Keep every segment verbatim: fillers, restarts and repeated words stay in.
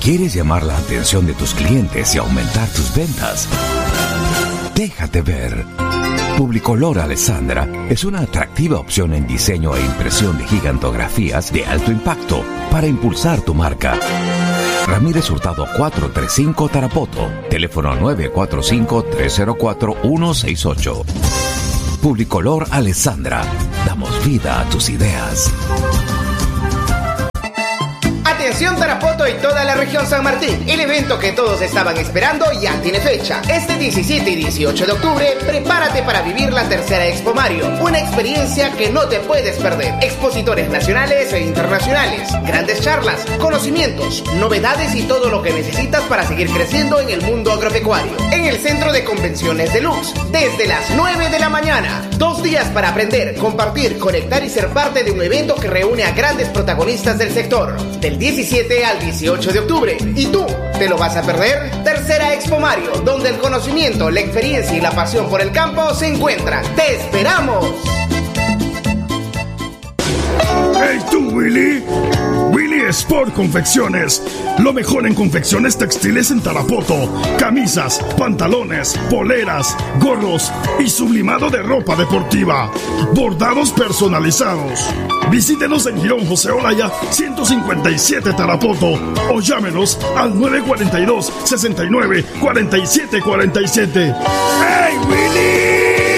¿Quieres llamar la atención de tus clientes y aumentar tus ventas? Déjate ver. Publicolor Alessandra es una atractiva opción en diseño e impresión de gigantografías de alto impacto para impulsar tu marca. Ramírez Hurtado cuatrocientos treinta y cinco Tarapoto, teléfono nueve cuatro cinco, tres cero cuatro, uno seis ocho. Publicolor Alessandra, damos vida a tus ideas. Atención Tarapoto y toda la región San Martín, el evento que todos estaban esperando ya tiene fecha. Este diecisiete y dieciocho de octubre, prepárate para vivir la tercera Expo Mario, una experiencia que no te puedes perder. Expositores nacionales e internacionales, grandes charlas, conocimientos, novedades y todo lo que necesitas para seguir creciendo en el mundo agropecuario. En el Centro de Convenciones Deluxe, desde las nueve de la mañana. Dos días para aprender, compartir, conectar y ser parte de un evento que reúne a grandes protagonistas del sector. Del diecisiete al dieciocho de octubre. ¿Y tú, te lo vas a perder? Tercera Expo Mario, donde el conocimiento, la experiencia y la pasión por el campo se encuentran. ¡Te esperamos! ¡Hey tú, Willy! Willy Sport Confecciones. Lo mejor en confecciones textiles en Tarapoto. Camisas, pantalones, poleras, gorros y sublimado de ropa deportiva. Bordados personalizados. Visítenos en Girón José Olaya ciento cincuenta y siete Tarapoto o llámenos al nueve cuatro dos, seis nueve, cuatro siete cuatro siete. ¡Hey, Willy!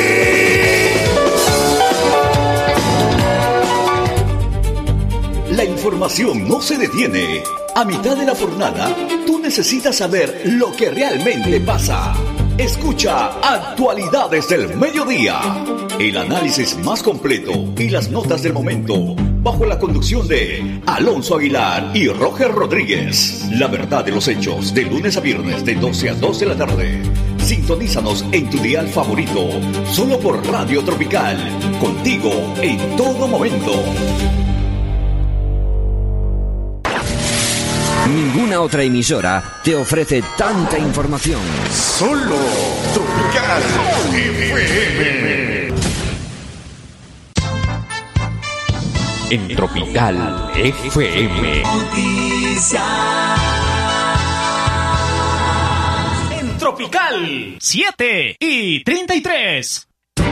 La información no se detiene. A mitad de la jornada, tú necesitas saber lo que realmente pasa. Escucha Actualidades del Mediodía. El análisis más completo y las notas del momento, bajo la conducción de Alonso Aguilar y Roger Rodríguez. La verdad de los hechos, de lunes a viernes, de doce a dos de la tarde. Sintonízanos en tu dial favorito, solo por Radio Tropical. Contigo en todo momento. Ninguna otra emisora te ofrece tanta información. Solo Tropical F M. En Tropical F M. En Tropical siete y treinta y tres.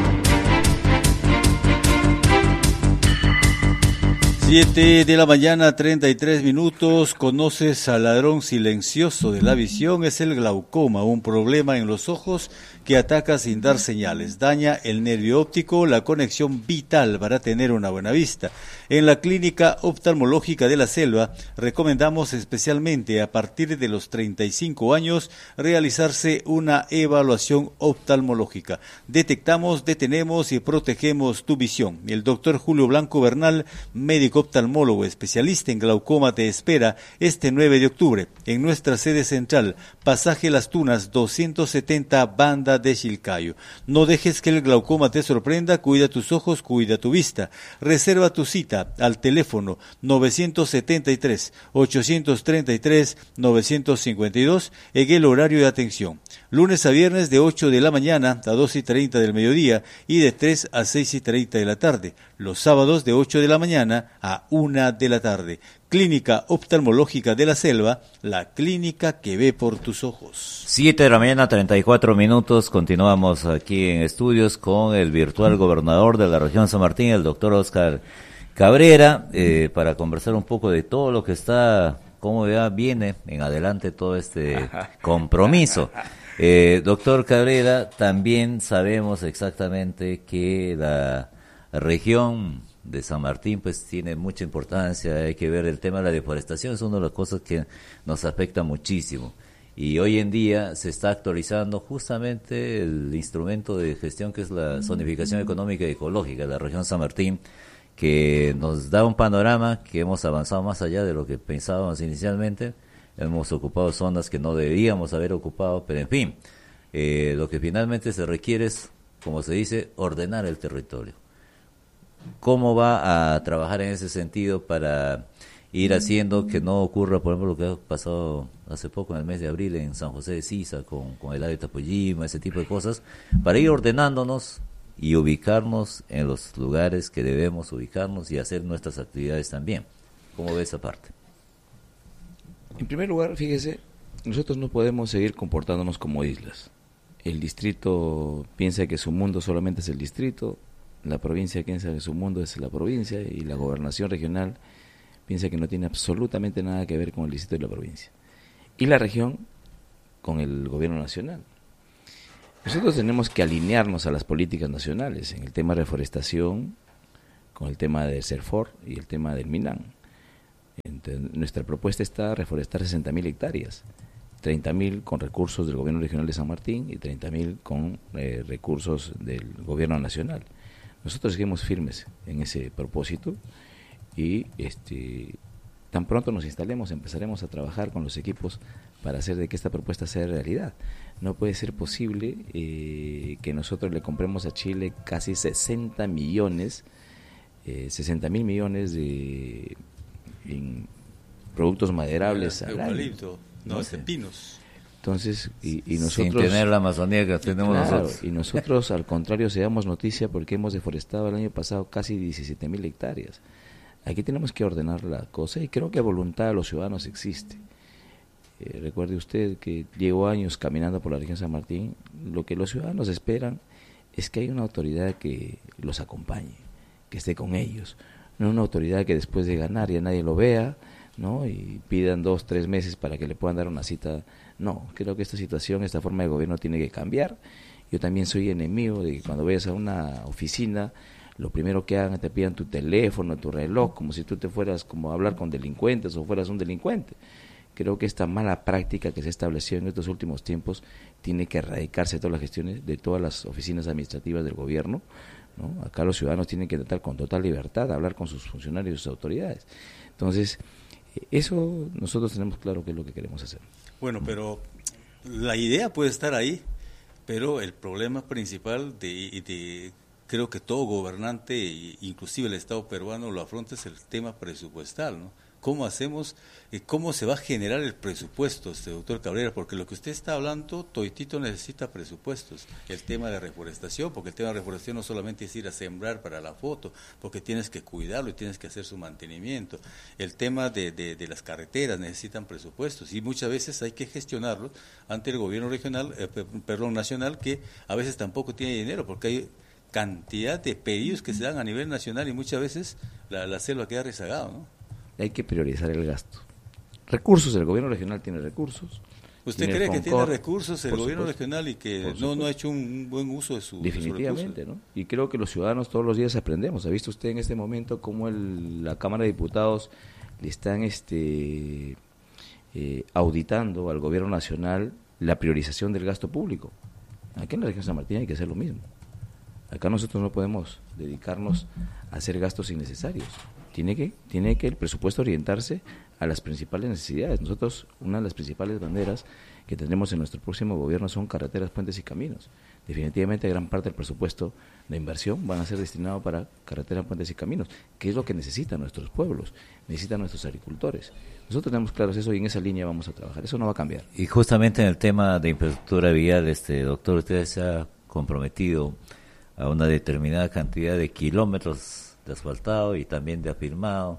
siete de la mañana, treinta y tres minutos. ¿Conoces al ladrón silencioso de la visión? Es el glaucoma, un problema en los ojos que ataca sin dar señales. Daña el nervio óptico, la conexión vital para tener una buena vista. En la Clínica Oftalmológica de la Selva recomendamos especialmente a partir de los treinta y cinco años realizarse una evaluación oftalmológica. Detectamos, detenemos y protegemos tu visión. El doctor Julio Blanco Bernal, médico oftalmólogo especialista en glaucoma, te espera este nueve de octubre en nuestra sede central, Pasaje Las Tunas doscientos setenta, Banda de Chilcayo. No dejes que el glaucoma te sorprenda, cuida tus ojos, cuida tu vista. Reserva tu cita al teléfono novecientos setenta y tres, ochocientos treinta y tres, novecientos cincuenta y dos en el horario de atención. Lunes a viernes de ocho de la mañana a doce y treinta del mediodía y de tres a seis y treinta de la tarde. Los sábados de ocho de la mañana a una de la tarde. Clínica Oftalmológica de la Selva, la clínica que ve por tus ojos. siete de la mañana, treinta y cuatro minutos. Continuamos aquí en estudios con el virtual gobernador de la región San Martín, el doctor Oscar Cabrera, eh, para conversar un poco de todo lo que está, cómo ya viene en adelante todo este compromiso. Eh, doctor Cabrera, también sabemos exactamente que la región de San Martín pues tiene mucha importancia. Hay que ver el tema de la deforestación, es una de las cosas que nos afecta muchísimo, y hoy en día se está actualizando justamente el instrumento de gestión que es la zonificación económica y ecológica de la región San Martín, que nos da un panorama que hemos avanzado más allá de lo que pensábamos inicialmente. Hemos ocupado zonas que no debíamos haber ocupado, pero en fin, eh, lo que finalmente se requiere es, como se dice, ordenar el territorio. ¿Cómo va a trabajar en ese sentido para ir haciendo que no ocurra, por ejemplo, lo que ha pasado hace poco en el mes de abril en San José de Sisa con, con el área de Tapollima, ese tipo de cosas, para ir ordenándonos y ubicarnos en los lugares que debemos ubicarnos y hacer nuestras actividades también? ¿Cómo ve esa parte? primer lugar, fíjese, nosotros no podemos seguir comportándonos como islas. El distrito piensa que su mundo solamente es el distrito, la provincia piensa que su mundo es la provincia y la gobernación regional piensa que no tiene absolutamente nada que ver con el distrito de la provincia. Y la región con el gobierno nacional. Nosotros tenemos que alinearnos a las políticas nacionales en el tema de reforestación, con el tema del CERFOR y el tema del MINAN. Entonces, nuestra propuesta está reforestar sesenta mil hectáreas, treinta mil con recursos del gobierno regional de San Martín y treinta mil con eh, recursos del gobierno nacional. Nosotros seguimos firmes en ese propósito y este, tan pronto nos instalemos empezaremos a trabajar con los equipos para hacer de que esta propuesta sea realidad. No puede ser posible eh, que nosotros le compremos a Chile casi sesenta millones, eh, sesenta mil millones de en productos maderables al año. No, es de pinos. Entonces, y, y nosotros... Sin tener la Amazonía que tenemos claro, nosotros. Y nosotros, al contrario, seamos noticia porque hemos deforestado el año pasado casi diecisiete mil hectáreas. Aquí tenemos que ordenar la cosa y creo que voluntad de los ciudadanos existe. Eh, recuerde usted que llevo años caminando por la región San Martín. Lo que los ciudadanos esperan es que haya una autoridad que los acompañe, que esté con ellos. No una autoridad que después de ganar ya nadie lo vea, ¿no? Y pidan dos, tres meses para que le puedan dar una cita. No, creo que esta situación, esta forma de gobierno tiene que cambiar. Yo también soy enemigo de que cuando vayas a una oficina, lo primero que hagan te pidan tu teléfono, tu reloj, como si tú te fueras como a hablar con delincuentes o fueras un delincuente. Creo que esta mala práctica que se estableció en estos últimos tiempos tiene que erradicarse de todas las gestiones, de todas las oficinas administrativas del gobierno, ¿no? Acá los ciudadanos tienen que tratar con total libertad, hablar con sus funcionarios y sus autoridades. Entonces, eso nosotros tenemos claro que es lo que queremos hacer. Bueno, pero la idea puede estar ahí, pero el problema principal de, de creo que todo gobernante, inclusive el Estado peruano, lo afronta es el tema presupuestal, ¿no? ¿Cómo hacemos, eh, cómo se va a generar el presupuesto, este doctor Cabrera? Porque lo que usted está hablando, toditito necesita presupuestos. El tema de reforestación, porque el tema de reforestación no solamente es ir a sembrar para la foto, porque tienes que cuidarlo y tienes que hacer su mantenimiento. El tema de, de, de las carreteras necesitan presupuestos y muchas veces hay que gestionarlos ante el gobierno regional, eh, perdón, nacional, que a veces tampoco tiene dinero, porque hay cantidad de pedidos que se dan a nivel nacional y muchas veces la, la selva queda rezagada, ¿no? Hay que priorizar el gasto. Recursos, el gobierno regional tiene recursos. ¿Usted cree que tiene recursos el gobierno regional y que no, no ha hecho un buen uso de su definitivamente, ¿no? Y creo que los ciudadanos todos los días aprendemos. ¿Ha visto usted en este momento cómo el, la Cámara de Diputados le están este eh, auditando al gobierno nacional la priorización del gasto público? Aquí en la región San Martín hay que hacer lo mismo. Acá nosotros no podemos dedicarnos a hacer gastos innecesarios. Tiene que, tiene que el presupuesto orientarse a las principales necesidades. Nosotros, una de las principales banderas que tendremos en nuestro próximo gobierno son carreteras, puentes y caminos. Definitivamente gran parte del presupuesto de inversión van a ser destinado para carreteras, puentes y caminos, que es lo que necesitan nuestros pueblos, necesitan nuestros agricultores. Nosotros tenemos claros eso y en esa línea vamos a trabajar. Eso no va a cambiar. Y justamente en el tema de infraestructura vial, este doctor, usted se ha comprometido a una determinada cantidad de kilómetros de asfaltado y también de afirmado.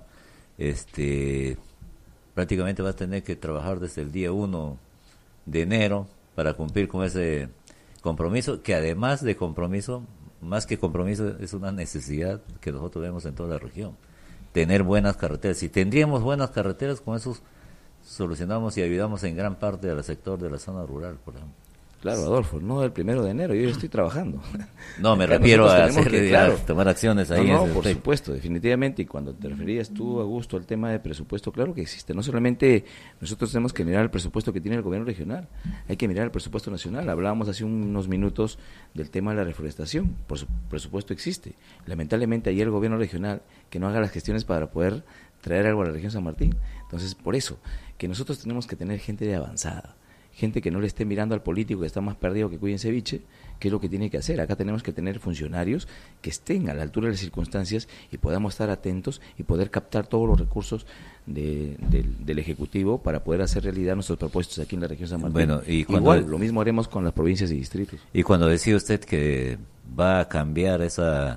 Este, prácticamente vas a tener que trabajar desde el día uno de enero para cumplir con ese compromiso, que además de compromiso, más que compromiso, es una necesidad que nosotros vemos en toda la región, tener buenas carreteras. Si tendríamos buenas carreteras, con eso solucionamos y ayudamos en gran parte del sector de la zona rural, por ejemplo. Claro, Adolfo, no el primero de enero, yo ya estoy trabajando. No, me refiero a hacer, que, claro, tomar acciones ahí. No, no por tema. supuesto, definitivamente, y cuando te referías tú, Augusto, al tema de presupuesto, claro que existe. No solamente nosotros tenemos que mirar el presupuesto que tiene el gobierno regional, hay que mirar el presupuesto nacional. Hablábamos hace unos minutos del tema de la reforestación, por su presupuesto existe. Lamentablemente ayer el gobierno regional que no haga las gestiones para poder traer algo a la región San Martín. Entonces, por eso, que nosotros tenemos que tener gente de avanzada, gente que no le esté mirando al político que está más perdido que cuide en ceviche, que es lo que tiene que hacer. Acá tenemos que tener funcionarios que estén a la altura de las circunstancias y podamos estar atentos y poder captar todos los recursos de, de, del Ejecutivo para poder hacer realidad nuestros propósitos aquí en la región San Martín. Bueno, y cuando, igual, lo mismo haremos con las provincias y distritos. Y cuando decía usted que va a cambiar esa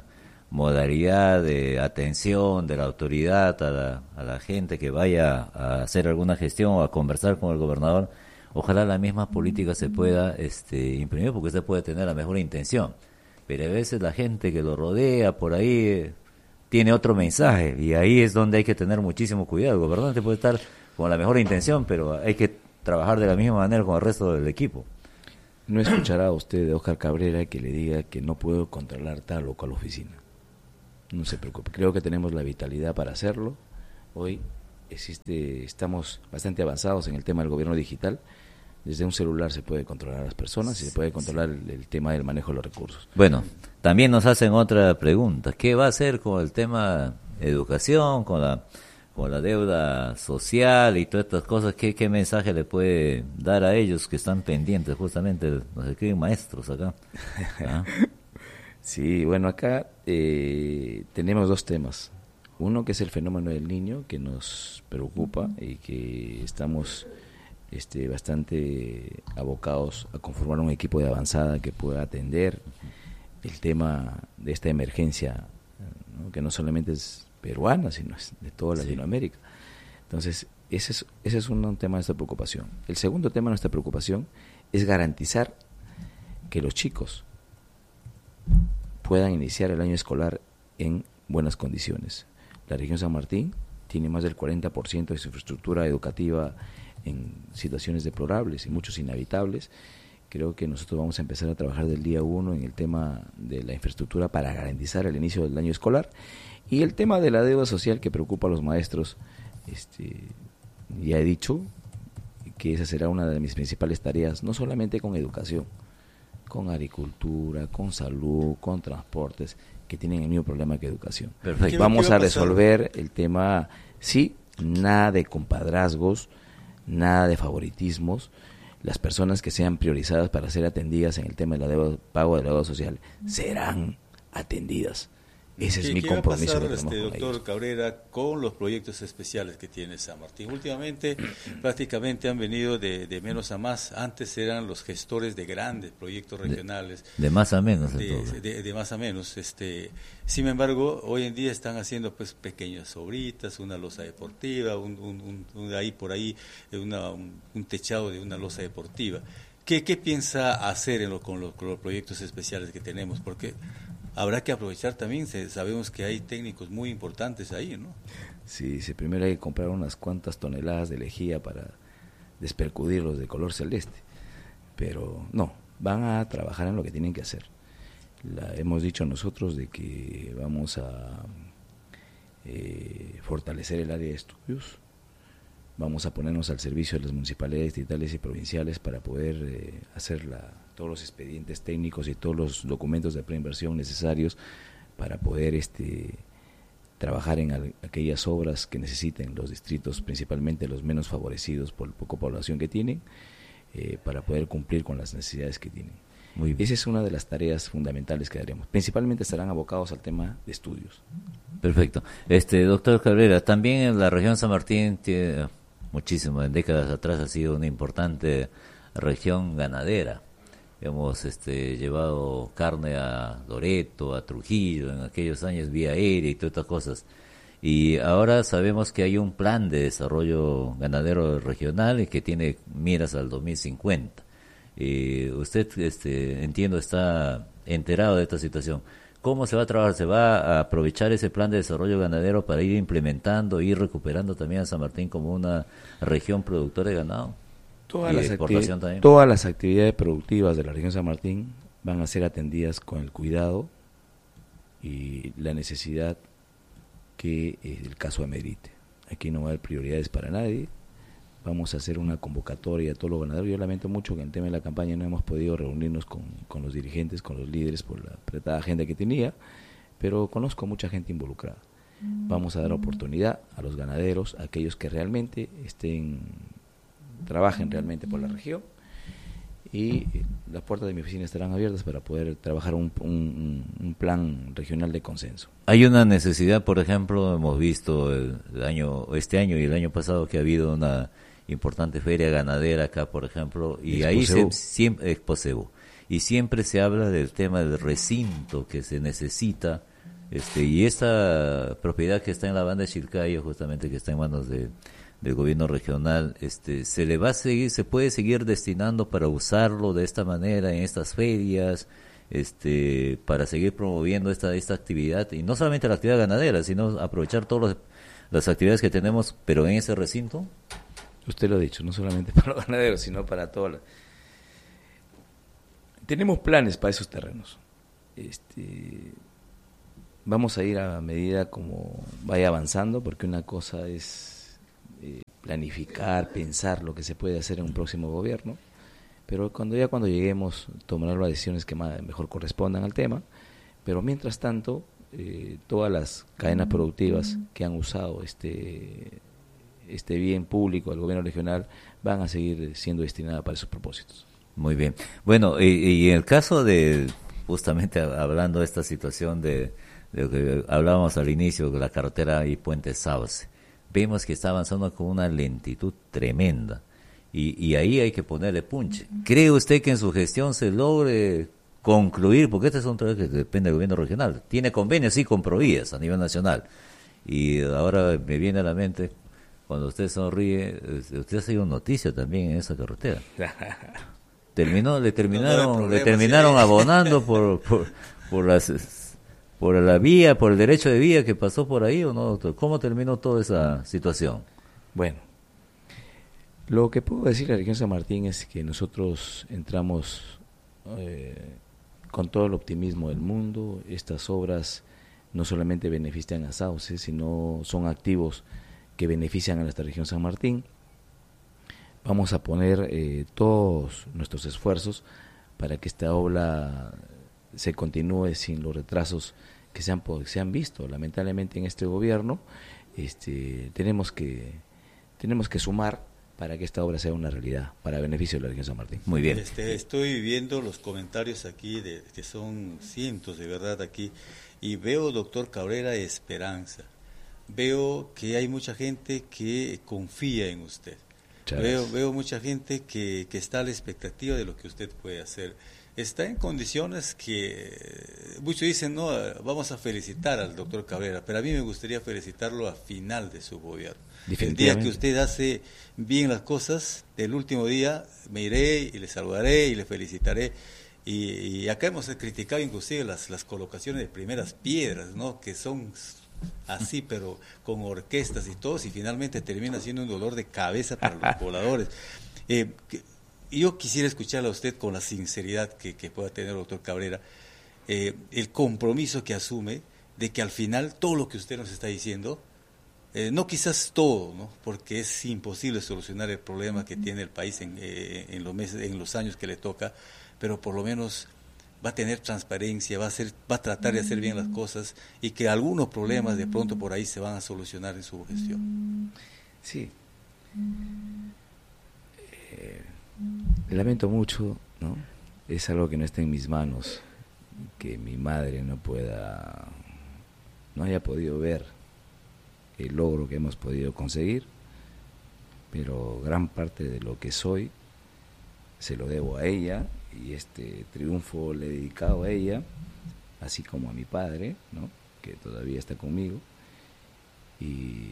modalidad de atención de la autoridad a la, a la gente que vaya a hacer alguna gestión o a conversar con el gobernador, ojalá la misma política se pueda este, imprimir, porque usted puede tener la mejor intención, pero a veces la gente que lo rodea por ahí eh, tiene otro mensaje, y ahí es donde hay que tener muchísimo cuidado. El gobernante puede estar con la mejor intención, pero hay que trabajar de la misma manera con el resto del equipo. No escuchará usted de Óscar Cabrera que le diga que no puedo controlar tal o cual oficina. No se preocupe, creo que tenemos la vitalidad para hacerlo. Hoy existe, estamos bastante avanzados en el tema del gobierno digital. Desde un celular se puede controlar a las personas y se puede controlar el, el tema del manejo de los recursos. Bueno, también nos hacen otra pregunta. ¿Qué va a hacer con el tema educación, con la con la deuda social y todas estas cosas? ¿Qué, qué mensaje le puede dar a ellos que están pendientes? Justamente nos escriben maestros acá. ¿Ah? Sí, bueno, acá eh, tenemos dos temas. Uno que es el fenómeno del niño, que nos preocupa y que estamos este, bastante abocados a conformar un equipo de avanzada que pueda atender el tema de esta emergencia, ¿no? Que no solamente es peruana, sino es de toda Latinoamérica. Entonces, ese es, ese es un, un tema de nuestra preocupación. El segundo tema de nuestra preocupación es garantizar que los chicos puedan iniciar el año escolar en buenas condiciones. La región San Martín tiene más del cuarenta por ciento de su infraestructura educativa en situaciones deplorables y muchos inhabitables. Creo que nosotros vamos a empezar a trabajar del día uno en el tema de la infraestructura para garantizar el inicio del año escolar. Y el tema de la deuda social que preocupa a los maestros, este, ya he dicho que esa será una de mis principales tareas, no solamente con educación, con agricultura, con salud, con transportes, que tienen el mismo problema que educación. Perfecto. Vamos a resolver el tema, sí, nada de compadrazgos, nada de favoritismos. Las personas que sean priorizadas para ser atendidas en el tema del deuda, pago de la deuda social serán atendidas. Ese es mi compromiso. ¿Qué va a pasar, este, doctor Cabrera, con los proyectos especiales que tiene San Martín? Últimamente prácticamente han venido de, de menos a más. Antes eran los gestores de grandes proyectos regionales. De, de más a menos. De, de, de más a menos. Este, sin embargo, hoy en día están haciendo pues pequeñas obritas, una losa deportiva, un, un, un, un ahí por ahí, una, un, un techado de una losa deportiva. ¿Qué, qué piensa hacer en lo, con, los, con los proyectos especiales que tenemos? Porque habrá que aprovechar también, sabemos que hay técnicos muy importantes ahí, ¿no? Sí, sí, primero hay que comprar unas cuantas toneladas de lejía para despercudirlos de color celeste, pero no, van a trabajar en lo que tienen que hacer. La, hemos dicho nosotros de que vamos a eh, fortalecer el área de estudios, vamos a ponernos al servicio de las municipalidades distritales y provinciales para poder eh, hacer la, todos los expedientes técnicos y todos los documentos de preinversión necesarios para poder este, trabajar en al, aquellas obras que necesiten los distritos, principalmente los menos favorecidos por la poca población que tienen, eh, para poder cumplir con las necesidades que tienen. Muy bien. Esa es una de las tareas fundamentales que haremos. Principalmente estarán abocados al tema de estudios. Perfecto. Este, doctor Cabrera, también en la región San Martín tiene muchísimo, en décadas atrás ha sido una importante región ganadera. Hemos este, llevado carne a Loreto, a Trujillo, en aquellos años vía aérea y todas estas cosas. Y ahora sabemos que hay un plan de desarrollo ganadero regional y que tiene miras al dos mil cincuenta. Y usted, este, entiendo, está enterado de esta situación. ¿Cómo se va a trabajar? ¿Se va a aprovechar ese plan de desarrollo ganadero para ir implementando, ir recuperando también a San Martín como una región productora de ganado? Todas, las, activi- todas las actividades productivas de la región San Martín van a ser atendidas con el cuidado y la necesidad que el caso amerite. Aquí no va a haber prioridades para nadie. Vamos a hacer una convocatoria a todos los ganaderos. Yo lamento mucho que en el tema de la campaña no hemos podido reunirnos con, con los dirigentes, con los líderes por la apretada agenda que tenía, pero conozco mucha gente involucrada. Vamos a dar oportunidad a los ganaderos, a aquellos que realmente estén, trabajen realmente por la región, y las puertas de mi oficina estarán abiertas para poder trabajar un, un, un plan regional de consenso. Hay una necesidad, por ejemplo, hemos visto el, el año, este año y el año pasado que ha habido una importante feria ganadera acá, por ejemplo, y Expo ahí se, siempre Expo Cebu, y siempre se habla del tema del recinto que se necesita Este, y esta propiedad que está en la banda de Chilcayo, justamente que está en manos de, del gobierno regional, este, se le va a seguir, se puede seguir destinando para usarlo de esta manera en estas ferias, este, para seguir promoviendo esta, esta actividad, y no solamente la actividad ganadera, sino aprovechar todas las actividades que tenemos, pero en ese recinto. Usted lo ha dicho, no solamente para los ganaderos, sino para todos. La... Tenemos planes para esos terrenos. Este, vamos a ir a medida como vaya avanzando, porque una cosa es eh, planificar, pensar lo que se puede hacer en un próximo gobierno, pero cuando ya cuando lleguemos tomar las decisiones que más, mejor correspondan al tema, pero mientras tanto eh, todas las cadenas productivas que han usado este este bien público del gobierno regional van a seguir siendo destinadas para esos propósitos. Muy bien. Bueno, y, y en el caso de, justamente hablando de esta situación de, de lo que hablábamos al inicio, de la carretera y Puente Sauce, vemos que está avanzando con una lentitud tremenda, y, y ahí hay que ponerle punche. ¿Cree usted que en su gestión se logre concluir, porque este es un trabajo que depende del gobierno regional, tiene convenios sí con Provías a nivel nacional, y ahora me viene a la mente, cuando usted sonríe, usted ha sido noticia también en esa carretera. Terminó, le terminaron, no, no problema, le terminaron sí. abonando por, por, por las, por la vía, por el derecho de vía que pasó por ahí, ¿o no, doctor? ¿Cómo terminó toda esa situación? Bueno, lo que puedo decir a la región San Martín es que nosotros entramos eh, con todo el optimismo del mundo. Estas obras no solamente benefician a Sauce, sino son activos que benefician a nuestra región San Martín. Vamos a poner eh, todos nuestros esfuerzos para que esta obra se continúe sin los retrasos que se han, se han visto lamentablemente en este gobierno. Este, tenemos que tenemos que sumar para que esta obra sea una realidad para beneficio de la región San Martín. Muy bien. Este, estoy viendo los comentarios aquí, de, que son cientos de verdad aquí, y veo, doctor Cabrera, esperanza. Veo que hay mucha gente que confía en usted. Veo, veo mucha gente que, que está a la expectativa de lo que usted puede hacer. Está en condiciones que muchos dicen, no, vamos a felicitar al doctor Cabrera, pero a mí me gustaría felicitarlo a final de su gobierno. El día que usted hace bien las cosas, el último día me iré y le saludaré y le felicitaré. Y, y acá hemos criticado inclusive las, las colocaciones de primeras piedras, ¿no?, que son así, pero con orquestas y todo, y finalmente termina siendo un dolor de cabeza para los pobladores. Eh, que, yo quisiera escucharle a usted con la sinceridad que, que pueda tener el doctor Cabrera, eh, el compromiso que asume de que al final todo lo que usted nos está diciendo, eh, no quizás todo, ¿no?, porque es imposible solucionar el problema que tiene el país en, eh, en los meses, en los años que le toca, pero por lo menos va a tener transparencia, va a hacer, va a tratar de hacer bien las cosas, y que algunos problemas de pronto por ahí se van a solucionar en su gestión. Sí. Eh, lamento mucho, ¿no? Es algo que no está en mis manos, que mi madre no pueda, no haya podido ver el logro que hemos podido conseguir, pero gran parte de lo que soy se lo debo a ella, y este triunfo le he dedicado a ella, así como a mi padre, ¿no?, que todavía está conmigo. Y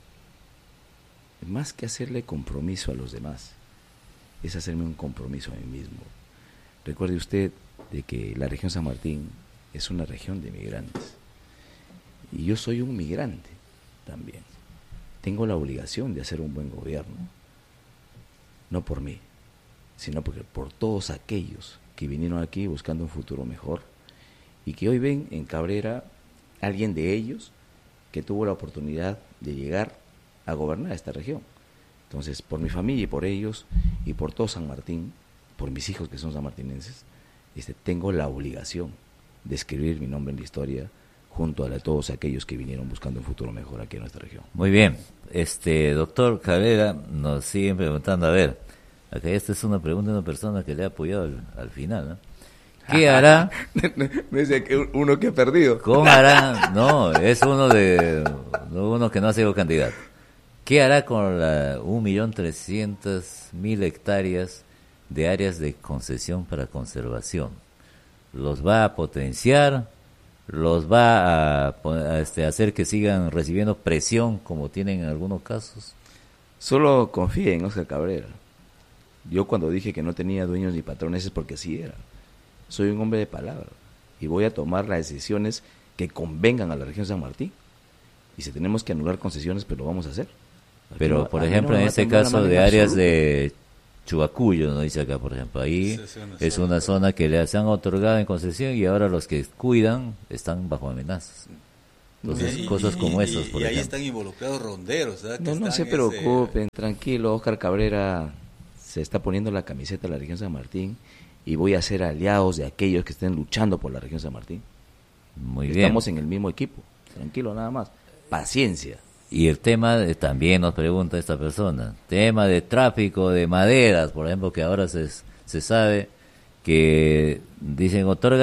más que hacerle compromiso a los demás, es hacerme un compromiso a mí mismo. Recuerde usted de que la región San Martín es una región de migrantes, y yo soy un migrante también. Tengo la obligación de hacer un buen gobierno, no por mí, sino porque por todos aquellos que vinieron aquí buscando un futuro mejor, y que hoy ven en Cabrera alguien de ellos que tuvo la oportunidad de llegar a gobernar esta región. Entonces, por mi familia y por ellos, y por todo San Martín, por mis hijos que son sanmartinenses, este, tengo la obligación de escribir mi nombre en la historia junto a la, todos aquellos que vinieron buscando un futuro mejor aquí en nuestra región. Muy bien. Este doctor Cabrera nos sigue preguntando, a ver, acá esta es una pregunta de una persona que le ha apoyado al, al final, ¿no? ¿Qué hará? Me dice que uno que ha perdido. ¿Cómo hará? No, es uno de uno que no ha sido candidato. ¿Qué hará con la un millón trescientas mil hectáreas de áreas de concesión para conservación? ¿Los va a potenciar? los va a, a este, hacer que sigan recibiendo presión como tienen en algunos casos? Solo confíe en Oscar Cabrera. Yo cuando dije que no tenía dueños ni patrones es porque sí era. Soy un hombre de palabra y voy a tomar las decisiones que convengan a la región San Martín. Y si tenemos que anular concesiones, pues lo vamos a hacer. Pero, no, por ejemplo, no en este caso de áreas absoluto. de Chubacuyo, ¿no? Dice acá, por ejemplo, ahí sí, una es zona, una zona que le se han otorgado en concesión y ahora los que cuidan están bajo amenazas. Entonces, y, cosas como y, esas, por y ejemplo. ahí están involucrados ronderos, ¿verdad? No, no se preocupen, ese... tranquilo, Oscar Cabrera se está poniendo la camiseta de la región San Martín y voy a ser aliados de aquellos que estén luchando por la región San Martín. Muy Estamos bien. Estamos en el mismo equipo, tranquilo nada más, paciencia. Y el tema, de, también nos pregunta esta persona, tema de tráfico de maderas, por ejemplo, que ahora se, se sabe que dicen otorgan